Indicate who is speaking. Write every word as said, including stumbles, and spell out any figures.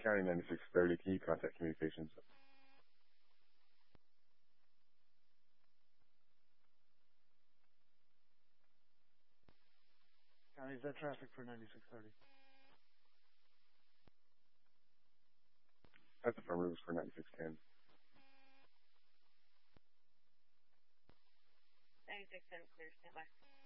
Speaker 1: County ninety-six thirty, can you contact communications?
Speaker 2: County, is that traffic for ninety-six thirty?
Speaker 1: That's affirmative for ninety-six ten.
Speaker 3: ninety-six ten, clear, stand by.